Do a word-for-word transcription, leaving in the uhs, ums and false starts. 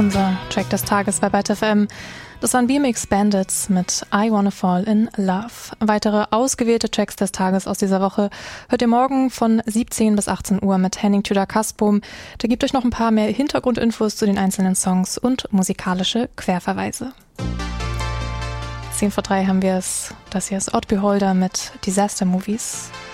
unser Track des Tages bei Byte F M. Das waren B M X Bandits mit I Wanna Fall in Love. Weitere ausgewählte Tracks des Tages aus dieser Woche hört ihr morgen von siebzehn bis achtzehn Uhr mit Henning Tudor-Kasbom. Da gibt euch noch ein paar mehr Hintergrundinfos zu den einzelnen Songs und musikalische Querverweise. zehn vor drei haben wir es. Das hier ist Odd Beholder mit Disaster Movies.